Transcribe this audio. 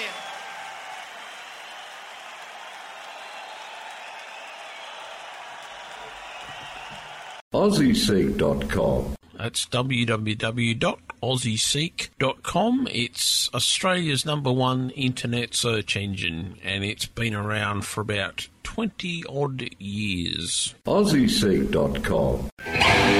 Australian. AussieSeek.com. That's www.aussieseek.com. It's Australia's #1 internet search engine, and it's been around for about 20-odd years. AussieSeek.com.